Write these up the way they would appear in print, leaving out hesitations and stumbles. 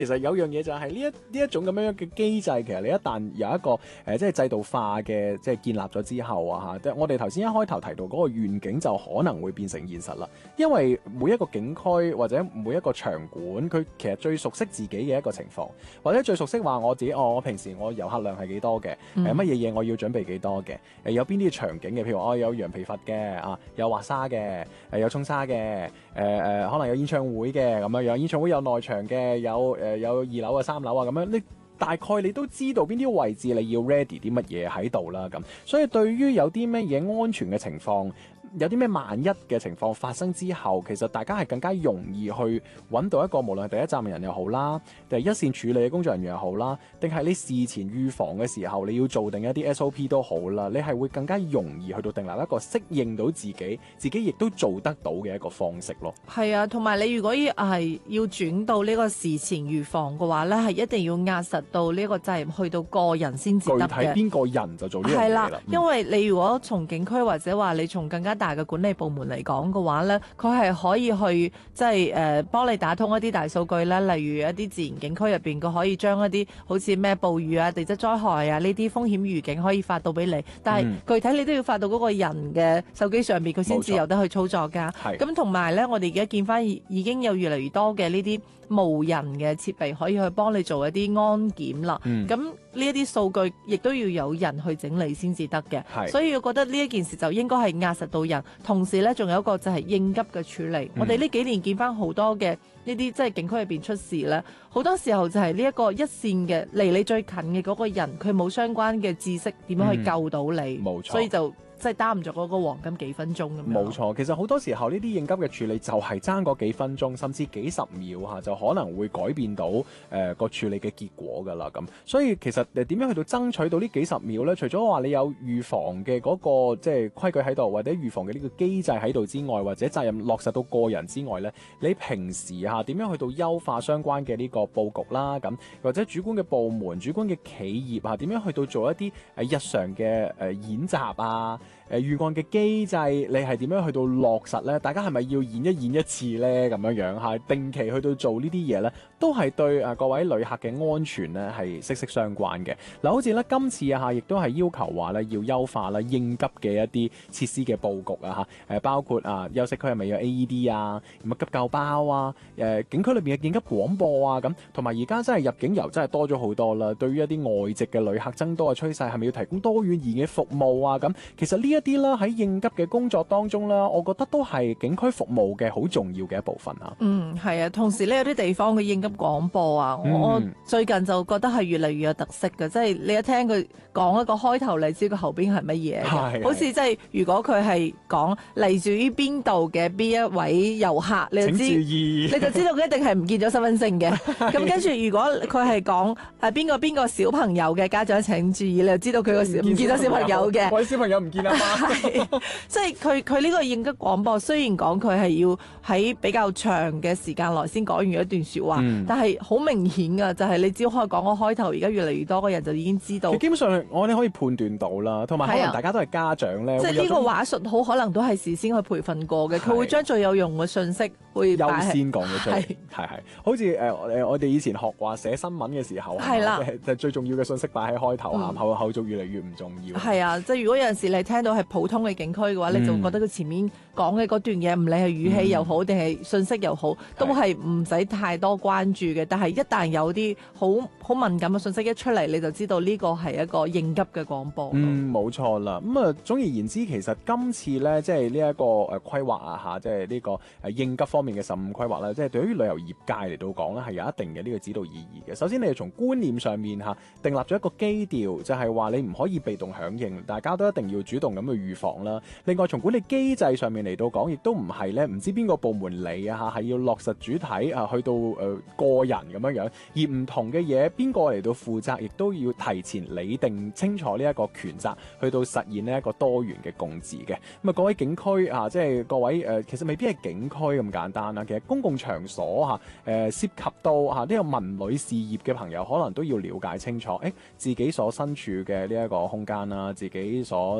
其實有樣嘢就係呢一種咁樣嘅機制，其實你一旦有一個即係制度化嘅即係建立咗之後啊嚇，我哋頭先一開頭提到嗰個願景就可能會變成現實啦。因為每一個景區或者每一個場館，佢其實最熟悉自己嘅一個情況，或者最熟悉話我自己我平時我遊客量係幾多嘅，乜嘢嘢我要準備幾多嘅，有邊啲場景嘅，譬如我有羊皮筏嘅啊，有滑沙嘅，有沖沙嘅，可能有演唱會嘅咁樣樣，演唱會有內場嘅，有2樓啊、3樓啊咁樣，你大概你都知道邊啲位置你要 ready 啲乜嘢喺度啦咁，所以對於有啲乜嘢安全嘅情況，有啲咩萬一嘅情況發生之後，其實大家係更加容易去揾到一個無論係第一站嘅人又好啦，定係一線處理嘅工作人員又好啦，定係你事前預防嘅時候你要做定一啲 SOP 都好啦，你係會更加容易去到訂立一個適應到自己亦都做得到嘅一個方式咯。 係啊，同埋你如果係要轉到呢個事前預防嘅話咧，係一定要壓實到呢個責任去到個人先至得嘅。 具體邊個人就做呢樣嘢啦。 因為你如果從景區或者話你從更加大嘅管理部門嚟講嘅話咧，佢係可以去即係幫你打通一啲大數據咧，例如一啲自然景區入邊，佢可以將一啲好似咩暴雨啊、地質災害啊呢啲風險預警可以發到俾你，但係具體你都要發到嗰個人嘅手機上邊，佢先至有得去操作㗎。咁同埋咧，我哋而家見翻已經有越嚟越多嘅呢啲無人嘅設備可以去幫你做一啲安檢啦。咁呢一啲數據亦都要有人去整理先至得嘅。所以我覺得呢一件事就應該係壓實到人，同時咧仲有一個就係應急嘅處理。我哋呢幾年見翻好多嘅呢啲即係景區入邊出事咧，好多時候就係呢一個一線嘅離你最近嘅嗰個人，佢冇相關嘅知識點樣去救到你。冇錯，所以就即係擔唔着嗰個黃金幾分鐘咁樣。冇錯，其實好多時候呢啲應急嘅處理就係爭嗰幾分鐘，甚至幾十秒嚇，就可能會改變到個處理嘅結果㗎啦咁。所以其實點樣去到爭取到呢幾十秒呢？除咗話你有預防嘅嗰個即係規矩喺度，或者預防嘅呢個機制喺度之外，或者責任落實到個人之外呢，你平時嚇點樣去到優化相關嘅呢個佈局啦咁，或者主管嘅部門、主管嘅企業嚇點樣去到做一啲日常嘅演習啊？預案嘅機制，你係點樣去到落實呢？大家係咪要演一次呢？咁樣樣定期去到做呢啲嘢呢，都係對各位旅客嘅安全呢係息息相關嘅。嗱，好似咧今次亦都係要求話咧要優化啦應急嘅一啲設施嘅佈局啊包括休息區係咪有 AED 啊，咁急救包啊，景區裏邊嘅應急廣播啊咁，同埋而家真係入境遊真係多咗好多啦。對於一啲外籍嘅旅客增多嘅趨勢，係咪要提供多語言嘅服務啊？咁其實呢一啲啦喺應急嘅工作當中啦，我覺得都係景區服務嘅好重要嘅一部分啊。 係啊，同時呢有啲地方嘅應急廣播啊，我最近就覺得係越嚟越有特色嘅，即係你一聽佢講一個開頭，你知佢後邊係乜嘢嘅，好似即係如果佢係講嚟自於邊度嘅邊一位遊客，你就知你就知道佢一定係唔見咗身份證嘅。咁跟住如果佢係講邊個小朋友嘅家長請注意，你就知道佢個唔見咗小朋友嘅。 我啲小朋友唔見啊嘛。 即係佢呢個應急廣播，雖然講佢係要喺比較長嘅時間內先講完一段說話，但係好明顯噶，就係你只要可以講個開頭，而家越嚟越多嘅人就已經知道。 基本上我哋可以判斷到啦，同埋可能大家都係家長咧， 即係呢個話術好可能都係事先去培訓過嘅，佢會將最有用嘅信息會優先講咗出嚟。係好似我哋以前學話寫新聞嘅時候， 係啦， 就最重要嘅信息擺喺開頭，後續越嚟越唔重要。 係啊，即係如果有陣時你聽到係普通嘅景區嘅話，你就會覺得佢前面講嘅嗰段嘢，唔理係語氣又好定係信息又好，都係唔使太多關注嘅。但係一旦有啲好敏感嘅信息一出嚟，你就知道呢個係一個應急嘅廣播。 冇錯啦。總而言之，其實今次咧，即係呢一個規劃啊即係呢個應急方面嘅15規劃咧，即係對於旅遊業界嚟到講咧，係有一定嘅呢個指導意義嘅。首先，你係從觀念上面訂立咗一個基調，就係話你唔可以被動響應，大家都一定要主動咁去預防啦。另外，從管理機制上面嚟到講，亦都唔係咧，唔知邊個部門嚟係要落實主體去到個人咁樣樣，而唔同嘅嘢邊個嚟到負責，亦都要提前擬定清楚呢一個權責，去到實現呢一個多元嘅共治嘅。各位景區即係各位其實未必係景區咁簡單啦。其實公共場所涉及到呢個文旅事業嘅朋友，可能都要了解清楚，自己所身處嘅呢一個空間啦，自己所管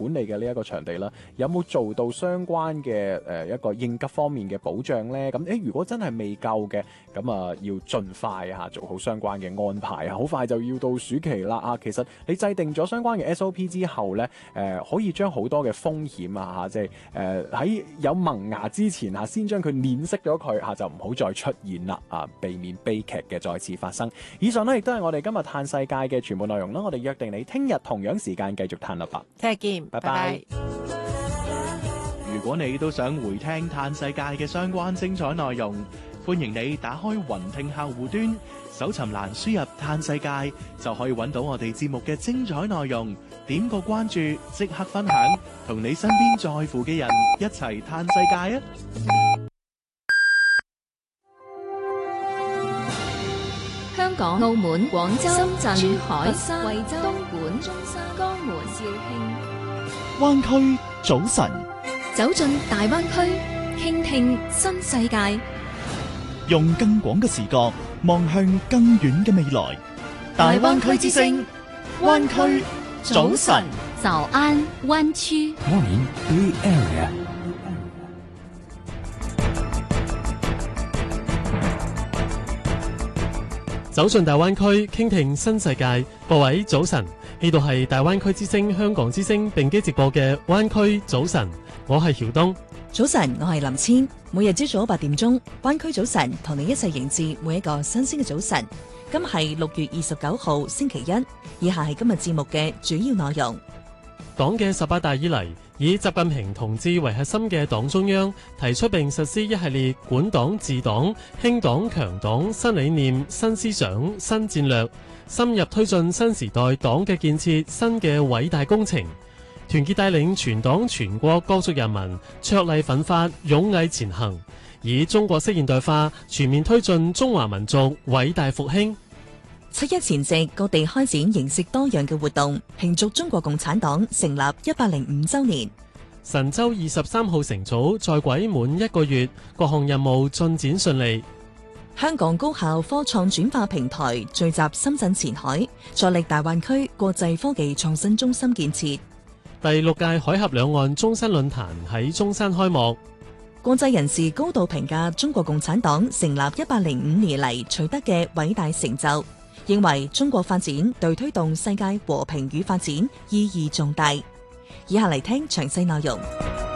管理嘅呢一個場地啦，有冇做到相關嘅一個應急方面嘅保障呢？咁如果真係未夠嘅，咁要盡快做好相關嘅安排。好快就要到暑期啦其實你制定咗相關嘅 SOP 之後呢，可以將好多嘅風險即係喺有萌芽之前先將佢碾熄咗佢就唔好再出現啦避免悲劇嘅再次發生。以上呢亦都係我哋今日嘆世界嘅全部內容啦。我哋約定你聽日同樣時間繼續嘆啦吧。 聽日見，拜拜。 如果你都想回聽嘆世界嘅相關精彩內容，歡迎你打開雲聽客戶端，搜尋欄輸入嘆世界，就可以揾到我哋節目嘅精彩內容。點個關注，即刻分享，同你身邊在乎嘅人一齊嘆世界啊！ 香港、澳門、廣州、深圳、珠海、惠州、東莞、中山、江門、肇慶。 灣區早晨， 走進大灣區，傾聽新世界， 用更廣嘅視角望向更遠嘅未來。大灣區之聲，灣區早晨， 早安灣區。 Morning Bay Area。 走進大灣區，傾聽新世界。各位早晨，呢度係大灣區之聲、香港之聲並機直播嘅灣區早晨，我係曉東。 早晨，我係林千。每日朝早8點鐘，灣區早晨同你一齊迎接每一個新鮮嘅早晨。今係6月29號星期一，以下係今日節目嘅主要內容。 黨嘅18大以嚟，以習近平同志為核心嘅黨中央提出並實施一系列管黨治黨、興黨強黨新理念、新思想、新戰略，深入推進新時代黨嘅建設新嘅偉大工程，團結帶領全黨全國各族人民卓勵奮發、勇毅前行，以中國式現代化全面推進中華民族偉大復興。 7一前夕，各地開展形式多樣嘅活動，慶祝中國共產黨成立105週年。 神舟23號乘組在軌滿1個月，各項任務進展順利。 香港高校科創轉化平台聚集深圳前海，助力大灣區國際科技創新中心建設。 第6屆海峽兩岸中山論壇喺中山開幕。 國際人士高度評價中國共產黨成立105年嚟取得嘅偉大成就，認為中國發展對推動世界和平與發展意義重大。以下嚟聽詳細內容。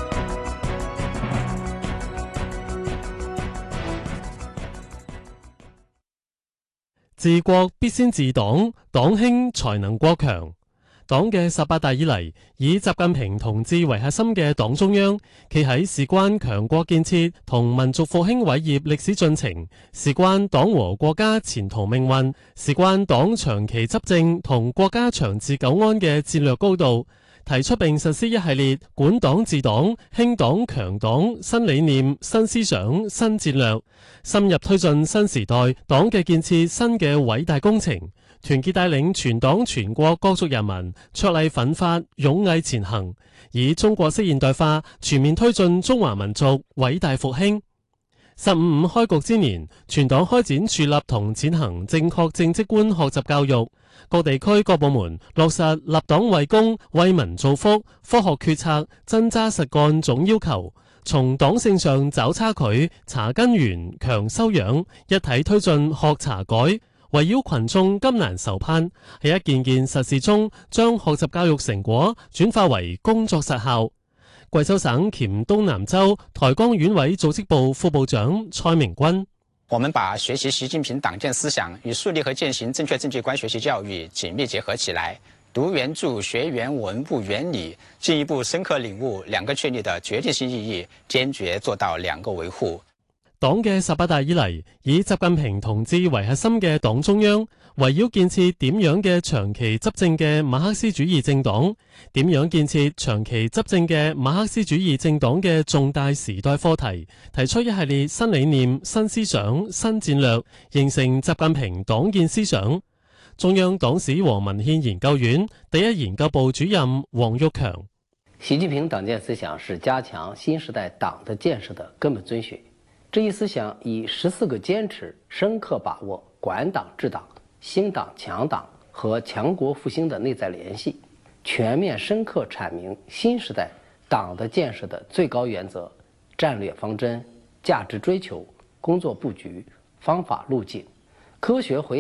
治國必先治黨，黨興才能國強。黨嘅18大以嚟，以習近平同志為核心嘅黨中央，企喺事關強國建設同民族復興偉業歷史進程，事關黨和國家前途命運，事關黨長期執政同國家長治久安嘅戰略高度，提出並實施一系列管黨治黨、興黨強黨新理念、新思想、新戰略，深入推進新時代黨嘅建設新嘅偉大工程，團結帶領全黨全國各族人民卓勵奮發、勇毅前行，以中國式現代化全面推進中華民族偉大復興。15.5開局之年，全黨開展樹立同踐行正確政績觀學習教育，各地區各部門落實立黨為公、為民造福、科學決策、真揸實幹總要求，從黨性上找差距、查根源、強修養，一體推進學查改，圍繞群眾急難愁盼，喺一件件實事中將學習教育成果轉化為工作實效。貴州省黔東南州台江縣委組織部副部長蔡明君： 我們把學習習近平黨建思想與樹立和踐行正確政績觀學習教育緊密結合起來，讀原著、學原文、悟原理，進一步深刻領悟兩個確立的決定性意義，堅決做到兩個維護。 黨嘅18大以嚟，以習近平同志為核心嘅黨中央，圍繞建設點樣嘅長期執政嘅馬克思主義政黨，點樣建設長期執政嘅馬克思主義政黨嘅重大時代課題，提出一系列新理念、新思想、新戰略，形成習近平黨建思想。中央黨史和文獻研究院第一研究部主任黃玉強： 習近平黨建思想是加強新時代黨的建設的根本遵循。這一思想以14個堅持深刻把握管黨治黨、興黨強黨和強國復興的內在聯繫， 全面深刻阐明新时代党的建设的最高原则、战略方针、价值追求、工作布局、方法路径，科学回